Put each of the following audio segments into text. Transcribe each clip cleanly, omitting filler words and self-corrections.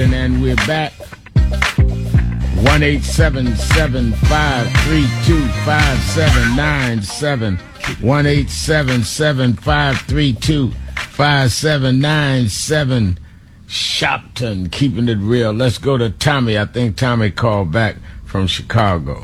Houston, and we're back. 1-877-532-5797. 1-877-532-5797. Shopton, keeping it real. Let's go to Tommy. I think Tommy called back from Chicago.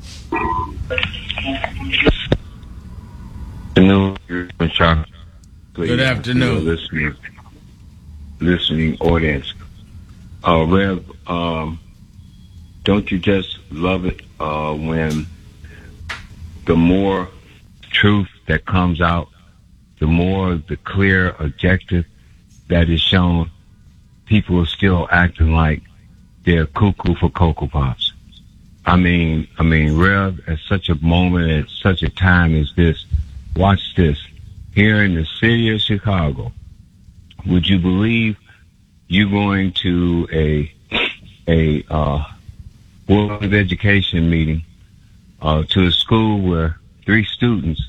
Good afternoon. Listening audience. Rev, don't you just love it when the more truth that comes out, the more the clear objective that is shown, people are still acting like they're cuckoo for Cocoa Pops. I mean, Rev, at such a moment, at such a time as this, watch this. Here in the city of Chicago, would you believe you going to a Board of Education meeting to a school where 3 students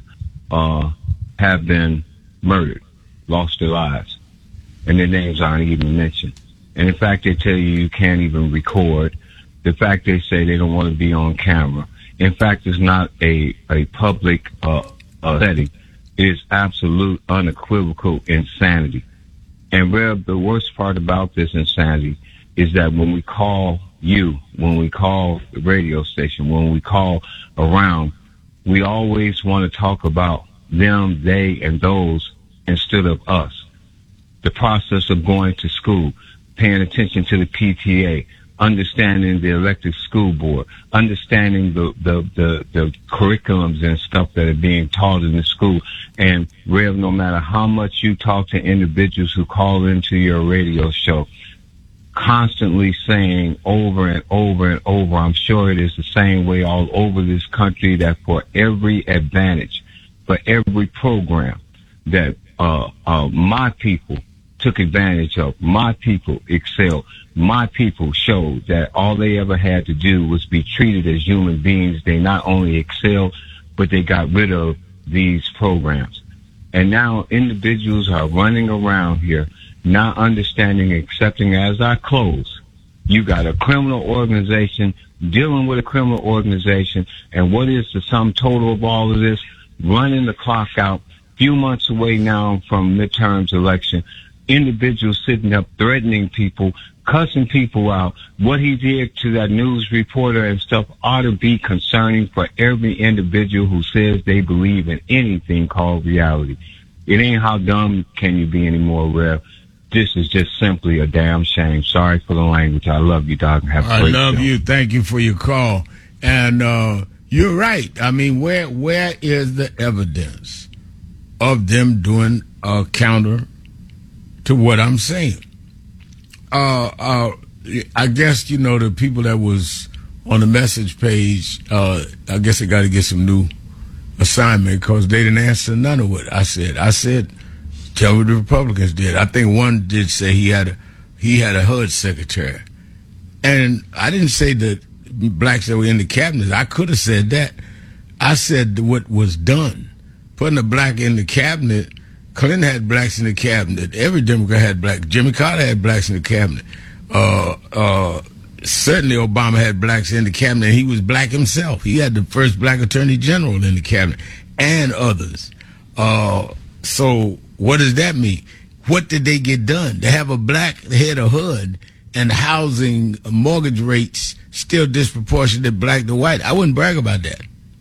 have been murdered, lost their lives, and their names aren't even mentioned. And in fact, they tell you can't even record. The fact they say they don't want to be on camera. In fact, it's not a public setting. It is absolute, unequivocal insanity. And Rev, the worst part about this insanity is that when we call you, when we call the radio station, when we call around, we always want to talk about them, they, and those instead of us. The process of going to school, paying attention to the PTA, understanding the elected school board, understanding the curriculums and stuff that are being taught in the school. And Rev, no matter how much you talk to individuals who call into your radio show, constantly saying over and over and over, I'm sure it is the same way all over this country, that for every advantage, for every program that my people took advantage of, my people excelled, my people showed that all they ever had to do was be treated as human beings. They not only excelled, but they got rid of these programs. And now individuals are running around here not understanding, accepting. As I close, you got a criminal organization dealing with a criminal organization, and what is the sum total of all of this? Running the clock out, few months away now from midterms election, individuals sitting up threatening people, cussing people out. What he did to that news reporter and stuff ought to be concerning for every individual who says they believe in anything called reality. It ain't how dumb can you be anymore, Rev. This is just simply a damn shame. Sorry for the language. I love you, Doc. Have a great show. I love you. Thank you for your call. And you're right. I mean, where is the evidence of them doing a counter to what I'm saying? I guess, the people that was on the message page, I guess they got to get some new assignment because they didn't answer none of what I said. I said, tell me what the Republicans did. I think one did say he had a HUD secretary. And I didn't say that blacks that were in the cabinet. I could have said that. I said what was done. Putting a black in the cabinet. Clinton had blacks in the cabinet. Every Democrat had blacks. Jimmy Carter had blacks in the cabinet. Certainly Obama had blacks in the cabinet. He was black himself. He had the first black attorney general in the cabinet and others. So what does that mean? What did they get done? To have a black head of HUD and housing mortgage rates still disproportionate black to white. I wouldn't brag about that.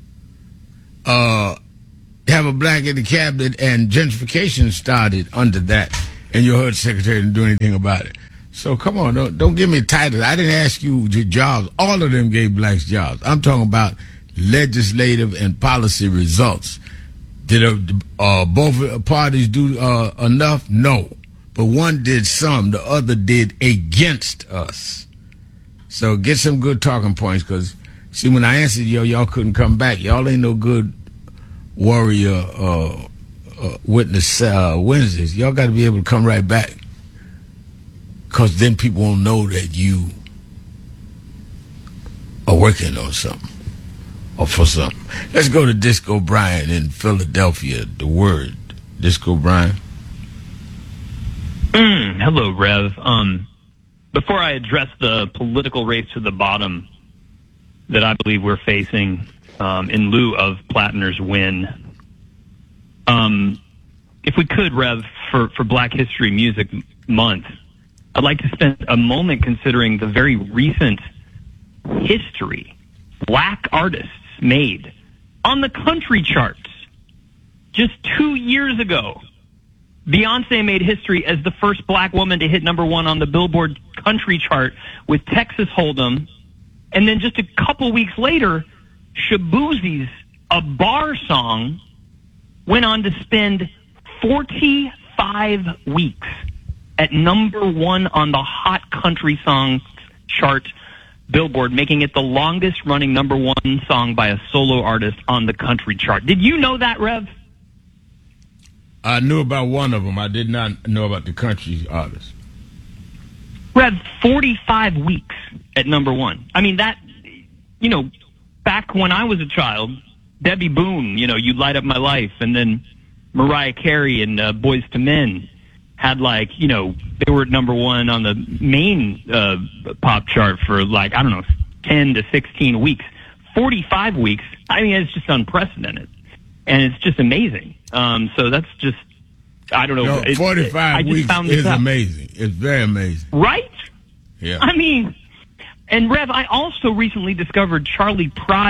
Have a black in the cabinet and gentrification started under that, and your HUD secretary didn't do anything about it. So come on, don't give me titles. I didn't ask you your jobs. All of them gave blacks jobs. I'm talking about legislative and policy results. Did both parties do enough? No. But one did some, the other did against us. So get some good talking points, because, see, when I answered y'all couldn't come back. Y'all ain't no good warrior witness Wednesdays. Y'all got to be able to come right back, because then people won't know that you are working on something or for something. Let's go to Disco Brian in Philadelphia. The word, Disco Brian. Hello, Rev. before I address the political race to the bottom that I believe we're facing in lieu of Plattner's win, if we could, Rev, for Black History Music Month, I'd like to spend a moment considering the very recent history Black artists made on the country charts. Just 2 years ago, Beyonce made history as the first Black woman to hit #1 on the Billboard country chart with Texas Hold'em. And then just a couple weeks later, Shaboozie's A Bar Song went on to spend 45 weeks at #1 on the Hot Country Songs chart Billboard, making it the longest running #1 song by a solo artist on the country chart. Did you know that, Rev? I knew about one of them. I did not know about the country artist. Rev, 45 weeks at #1. I mean, that, back when I was a child, Debbie Boone, You Light Up My Life, and then Mariah Carey and Boyz II Men had they were at #1 on the main pop chart for 10 to 16 weeks. 45 weeks, I mean, it's just unprecedented. And it's just amazing. So that's just, I don't know. 45 weeks is amazing. It's very amazing. Right? Yeah. I mean, and Rev, I also recently rediscovered Charlie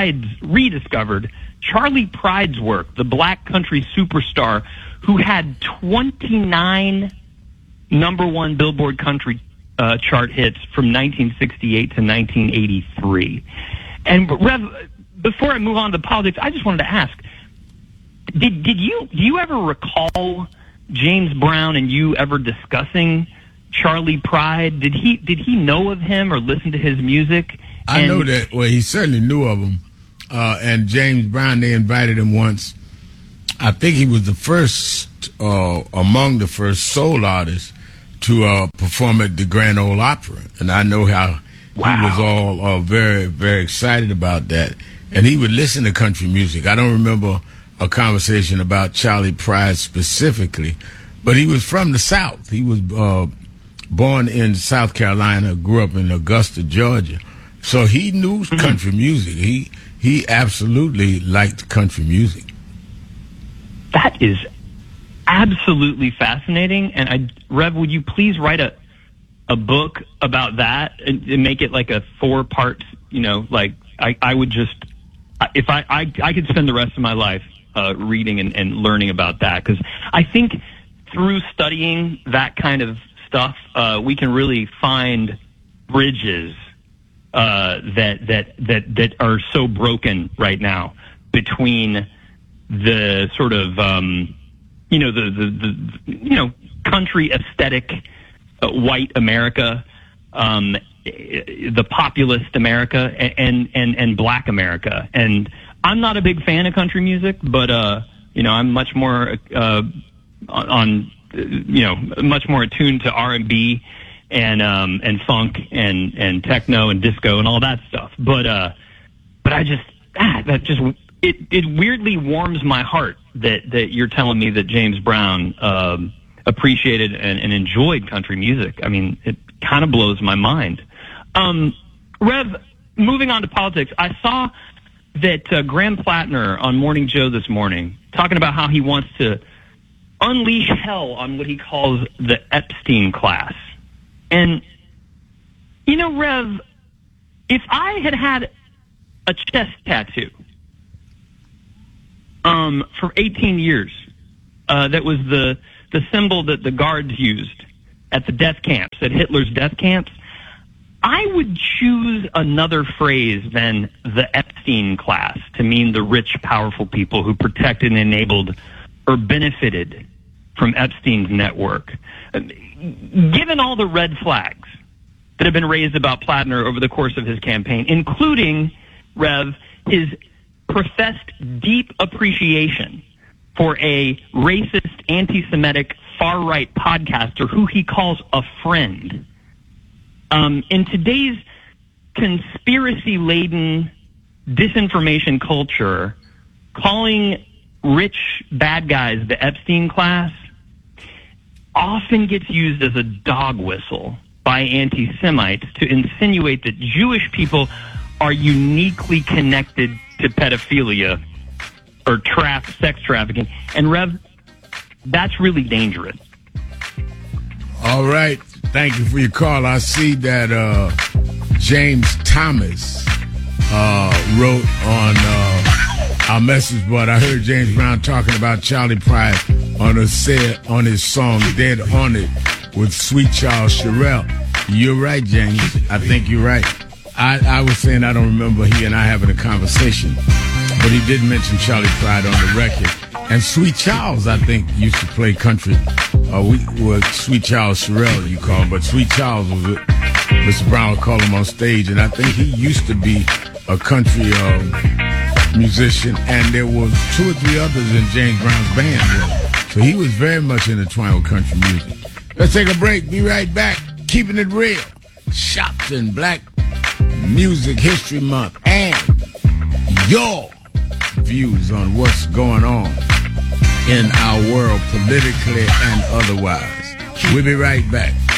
Pride's work, the Black country superstar who had 29 #1 Billboard country chart hits from 1968 to 1983. And Rev, before I move on to politics, I just wanted to ask, do you ever recall James Brown and you ever discussing Charlie Pride? Did he know of him or listen to his music? I know that. Well, he certainly knew of him. And James Brown, they invited him once. I think he was the first, among the first soul artists to perform at the Grand Ole Opera. And I know how he was all very, very excited about that. And he would listen to country music. I don't remember a conversation about Charlie Pride specifically, but he was from the South. He was born in South Carolina, grew up in Augusta, Georgia. So he knew country music. He absolutely liked country music. That is absolutely fascinating. And Rev, would you please write a book about that and make it like a 4-part, I would just, if I could spend the rest of my life reading and learning about that, because I think through studying that kind of stuff, we can really find bridges that are so broken right now between the sort of the country aesthetic white America, the populist America, and Black America. And I'm not a big fan of country music, but I'm much more much more attuned to R&B and funk and techno and disco and all that stuff. But I just it weirdly warms my heart that you're telling me that James Brown appreciated and enjoyed country music. I mean, it kind of blows my mind. Rev, moving on to politics, I saw that Graham Plattner on Morning Joe this morning talking about how he wants to unleash hell on what he calls the Epstein class. And, Rev, if I had a chest tattoo for 18 years, that was the symbol that the guards used at the death camps, at Hitler's death camps, I would choose another phrase than the Epstein class to mean the rich, powerful people who protected and enabled or benefited from Epstein's network. Given all the red flags that have been raised about Plattner over the course of his campaign, including, Rev, his professed deep appreciation for a racist, anti-Semitic, far-right podcaster who he calls a friend. In today's conspiracy-laden disinformation culture, calling rich bad guys the Epstein class often gets used as a dog whistle by anti-Semites to insinuate that Jewish people are uniquely connected to pedophilia or sex trafficking. And Rev, that's really dangerous. All right. Thank you for your call. I see that James Thomas wrote on our message board. I heard James Brown talking about Charlie Pride on his song Dead on It with Sweet Charles Sherrill. You're right, James. I think you're right. I was saying I don't remember he and I having a conversation, but he did mention Charlie Pride on the record. And Sweet Charles, I think, used to play country. Sweet Charles Sherrill, you call him, but Sweet Charles was what Mr. Brown would call him on stage, and I think he used to be a country musician, and there was 2 or 3 others in James Brown's band. So he was very much intertwined with country music. Let's take a break. Be right back. Keeping it real. Shopton Black Music History Month and your views on what's going on in our world politically and otherwise. We'll be right back.